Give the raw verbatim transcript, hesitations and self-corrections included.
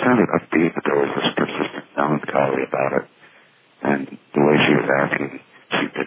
sounded upbeat, but there was this persistent melancholy about it. And the way she was asking